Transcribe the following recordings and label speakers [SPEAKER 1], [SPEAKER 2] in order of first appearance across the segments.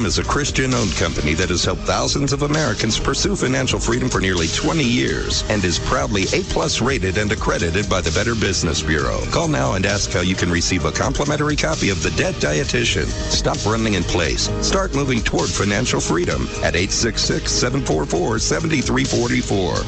[SPEAKER 1] is a Christian-owned company that has helped thousands of Americans pursue financial freedom for nearly 20 years and is proudly A+ rated and accredited by the Better Business Bureau. Call now and ask how you can receive a complimentary copy of The Debt Dietitian. Stop running in place. Start moving toward financial freedom at 866-744-7344.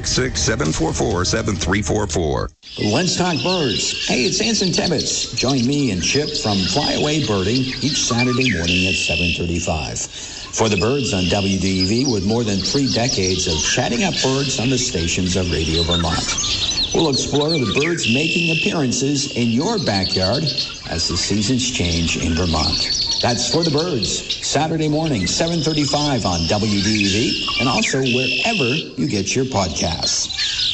[SPEAKER 1] 866-744-7344.
[SPEAKER 2] Let's talk birds. Hey, it's Anson Tibbetts. Join me and Chip from Flyaway Birding each Saturday morning at 7:35. For the birds on WDEV, with more than 3 decades of chatting up birds on the stations of Radio Vermont. We'll explore the birds making appearances in your backyard as the seasons change in Vermont. That's For the Birds, Saturday morning, 7:35 on WDEV, and also wherever you get your podcasts.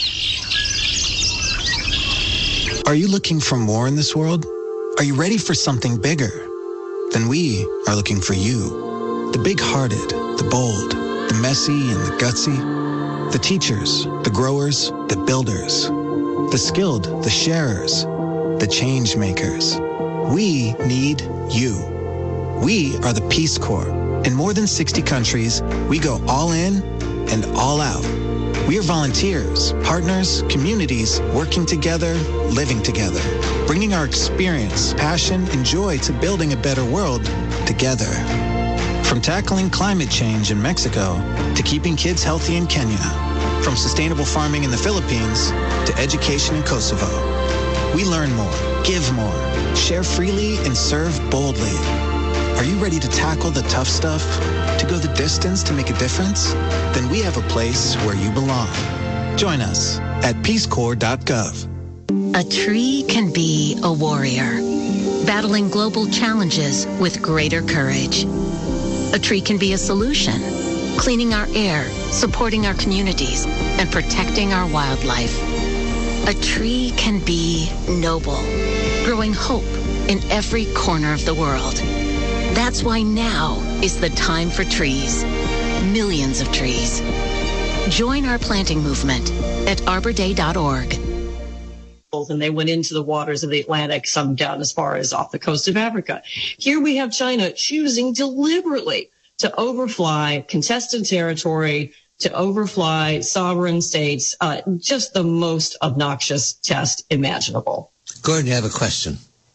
[SPEAKER 3] Are you looking for more in this world? Are you ready for something bigger? Then we are looking for you. The big-hearted, the bold, the messy and the gutsy, the teachers, the growers, the builders, the skilled, the sharers, the change makers. We need you. We are the Peace Corps. In more than 60 countries, we go all in and all out. We are volunteers, partners, communities, working together, living together, bringing our experience, passion, and joy to building a better world together. From tackling climate change in Mexico to keeping kids healthy in Kenya, from sustainable farming in the Philippines to education in Kosovo. We learn more, give more, share freely, and serve boldly. Are you ready to tackle the tough stuff? To go the distance to make a difference? Then we have a place where you belong. Join us at peacecorps.gov.
[SPEAKER 4] A tree can be a warrior, battling global challenges with greater courage. A tree can be a solution, cleaning our air, supporting our communities, and protecting our wildlife. A tree can be noble, growing hope in every corner of the world. That's why now is the time for trees. Millions of trees. Join our planting movement at arborday.org.
[SPEAKER 5] And they went into the waters of the Atlantic, some down as far as off the coast of Africa. Here we have China choosing deliberately to overfly contested territory, to overfly sovereign states, just the most obnoxious test imaginable.
[SPEAKER 6] Gordon, you have a question.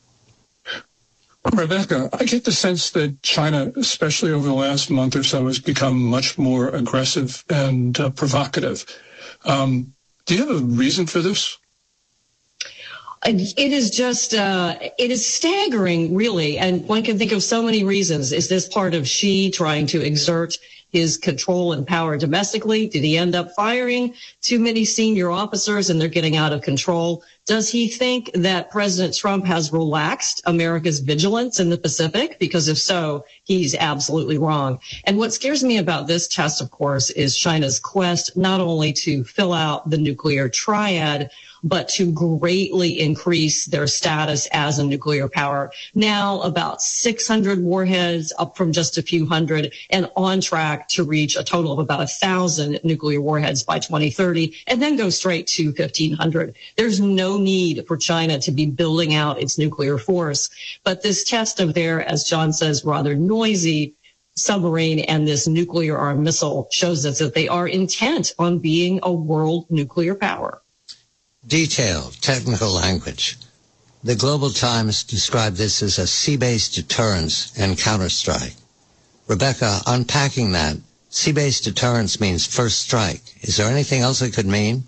[SPEAKER 7] Rebecca, I get the sense that China, especially over the last month or so, has become much more aggressive and provocative. Do you have a reason for this?
[SPEAKER 5] It is just, it is staggering, really. And one can think of so many reasons. Is this part of Xi trying to exert his control and power domestically? Did he end up firing too many senior officers and they're getting out of control? Does he think that President Trump has relaxed America's vigilance in the Pacific? Because if so, he's absolutely wrong. And what scares me about this test, of course, is China's quest not only to fill out the nuclear triad, but to greatly increase their status as a nuclear power. Now about 600 warheads, up from just a few hundred, and on track to reach a total of about 1,000 nuclear warheads by 2030, and then go straight to 1,500. There's no need for China to be building out its nuclear force. But this test of their, as John says, rather noisy submarine and this nuclear armed missile shows us that they are intent on being a world nuclear power.
[SPEAKER 6] Detailed technical language. The Global Times described this as a sea-based deterrence and counterstrike. Rebecca, unpacking that, sea-based deterrence means first strike. Is there anything else it could mean?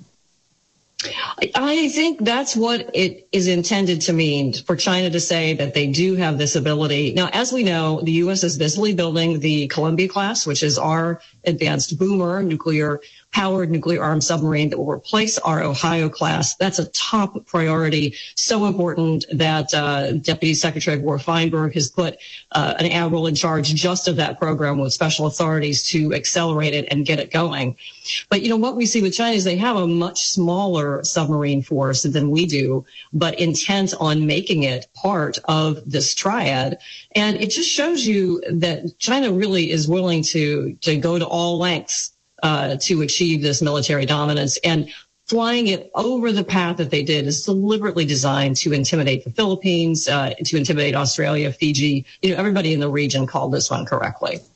[SPEAKER 5] I think that's what it is intended to mean, for China to say that they do have this ability. Now, as we know, the U.S. is busily building the Columbia class, which is our advanced boomer nuclear-powered nuclear-armed submarine that will replace our Ohio class. That's a top priority, so important that Deputy Secretary of War Feinberg has put an admiral in charge just of that program with special authorities to accelerate it and get it going. But, you know, what we see with China is they have a much smaller submarine force than we do, but intent on making it part of this triad. And it just shows you that China really is willing to go to all lengths to achieve this military dominance. And flying it over the path that they did is deliberately designed to intimidate the Philippines, to intimidate Australia, Fiji. Everybody in the region called this one correctly.